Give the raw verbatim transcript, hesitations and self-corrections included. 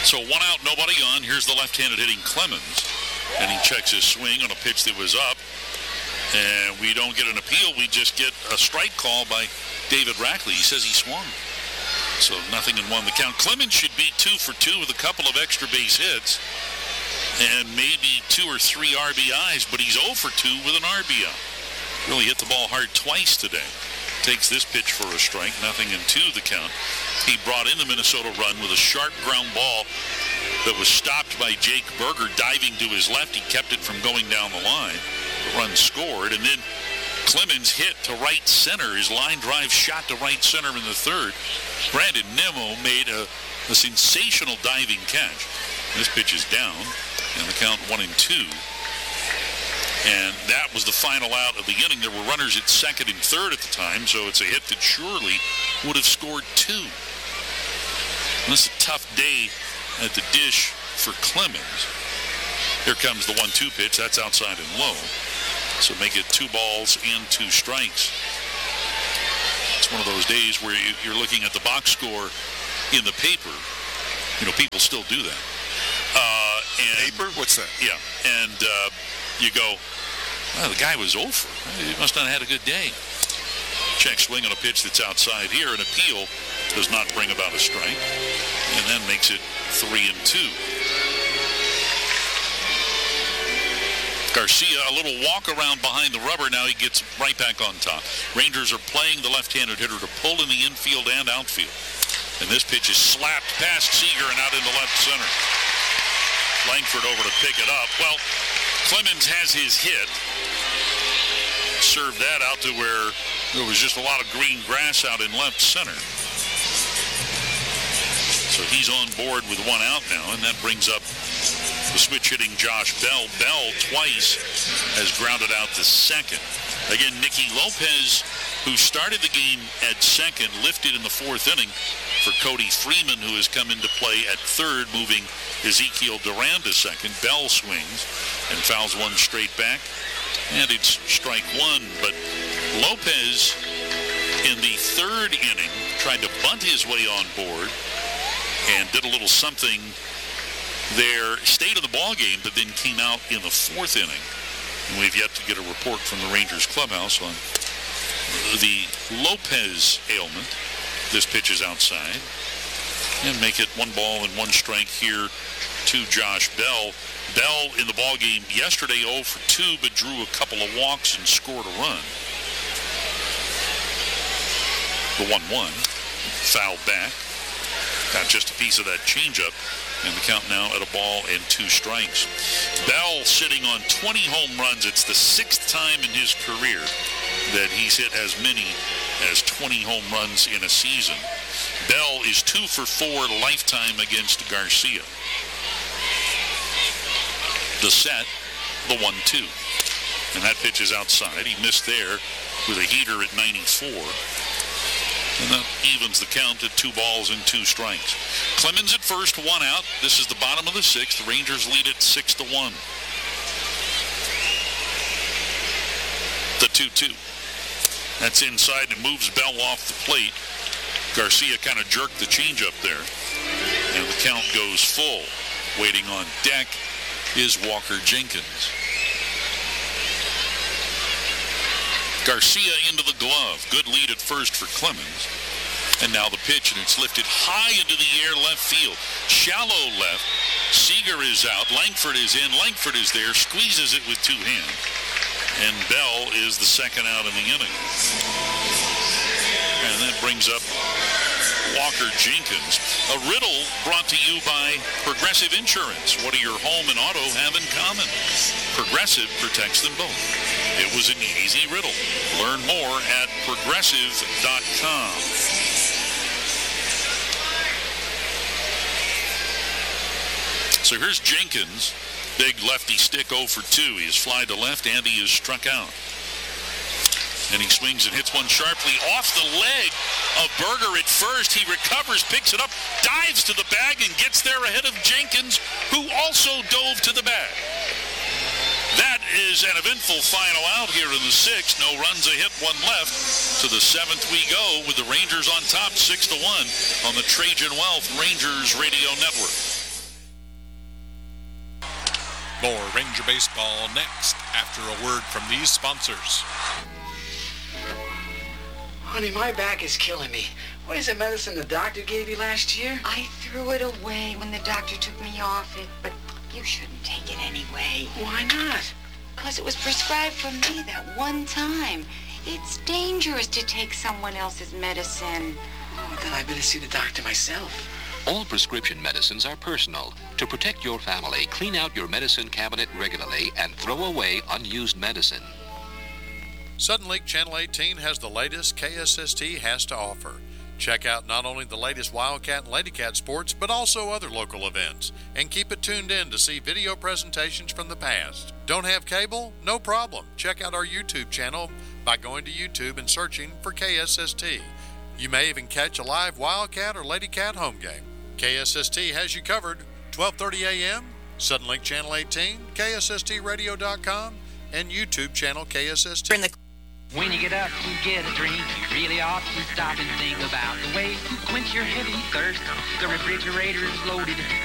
So one out, nobody on. Here's the left-handed hitting Clemens. And he checks his swing on a pitch that was up. And we don't get an appeal. We just get a strike call by David Rackley. He says he swung. So nothing in one the count. Clemens should be two for two with a couple of extra base hits. And maybe two or three R B Is. But he's oh for two with an R B I. Really hit the ball hard twice today. Takes this pitch for a strike. Nothing in two the count. He brought in the Minnesota run with a sharp ground ball that was stopped by Jake Berger diving to his left. He kept it from going down the line. The run scored. And then Clemens hit to right center. His line drive shot to right center in the third. Brandon Nimmo made a, a sensational diving catch. This pitch is down. And the count one and two. And that was the final out of the inning. There were runners at second and third at the time, so it's a hit that surely would have scored two. And this is a tough day at the dish for Clemens. Here comes the one two pitch. That's outside and low. So make it two balls and two strikes. It's one of those days where you, you're looking at the box score in the paper. You know, people still do that. Uh, and, paper? What's that? Yeah. And uh, you go, well, the guy was over. He must not have had a good day. Check swing on a pitch that's outside here. An appeal does not bring about a strike. And then makes it three and two. Garcia, a little walk around behind the rubber. Now he gets right back on top. Rangers are playing the left-handed hitter to pull in the infield and outfield. And this pitch is slapped past Seager and out into left center. Langford over to pick it up. Well, Clemens has his hit. Served that out to where there was just a lot of green grass out in left center. So he's on board with one out now, and that brings up the switch-hitting Josh Bell. Bell twice has grounded out to second. Again, Nicky Lopez, who started the game at second, lifted in the fourth inning for Cody Freeman, who has come into play at third, moving Ezekiel Duran to second. Bell swings and fouls one straight back, and it's strike one. But Lopez, in the third inning, tried to bunt his way on board and did a little something there, stayed in the ball game, but then came out in the fourth inning. And we've yet to get a report from the Rangers clubhouse on the Lopez ailment. This pitch is outside. And make it one ball and one strike here to Josh Bell. Bell in the ball game yesterday oh for two, but drew a couple of walks and scored a run. The one one. Fouled back. Got just a piece of that changeup. And the count now at a ball and two strikes. Bell sitting on twenty home runs. It's the sixth time in his career that he's hit as many as twenty home runs in a season. Bell is two for four lifetime against Garcia. The set, the one two. And that pitch is outside. He missed there with a heater at ninety-four. And that evens the count at two balls and two strikes. Clemens at first, one out. This is the bottom of the sixth. The Rangers lead it six to one. The two two. That's inside and moves Bell off the plate. Garcia kind of jerked the changeup there. And the count goes full. Waiting on deck is Walker Jenkins. Garcia into the glove. Good lead at first for Clemens. And now the pitch, and it's lifted high into the air left field. Shallow left. Seager is out. Langford is in. Langford is there. Squeezes it with two hands. And Bell is the second out in the inning. And that brings up Walker Jenkins. A riddle brought to you by Progressive Insurance. What do your home and auto have in common? Progressive protects them both. It was an easy riddle. Learn more at progressive dot com. So here's Jenkins. Big lefty stick oh for two. He is fly to left and he is struck out. And he swings and hits one sharply off the leg of Berger at first. He recovers, picks it up, dives to the bag, and gets there ahead of Jenkins, who also dove to the bag. That is an eventful final out here in the sixth. No runs, a hit, one left. To the seventh we go with the Rangers on top, six to one on the Trajan Wealth Rangers Radio Network. More Ranger Baseball next after a word from these sponsors. Honey, my back is killing me. What is the medicine the doctor gave you last year? I threw it away when the doctor took me off it, but you shouldn't take it anyway. Why not? Because it was prescribed for me that one time. It's dangerous to take someone else's medicine. Oh, then I better see the doctor myself. All prescription medicines are personal. To protect your family, clean out your medicine cabinet regularly and throw away unused medicine. Sudden Lake Channel eighteen has the latest K S S T has to offer. Check out not only the latest Wildcat and Ladycat sports, but also other local events. And keep it tuned in to see video presentations from the past. Don't have cable? No problem. Check out our YouTube channel by going to YouTube and searching for K S S T. You may even catch a live Wildcat or Ladycat home game. K S S T has you covered. twelve thirty a.m., Sudden Lake Channel eighteen, K S S T radio dot com, and YouTube channel K S S T. When you get up to get a drink, you really ought to stop and think about the way to quench your heavy thirst. The refrigerator's loaded.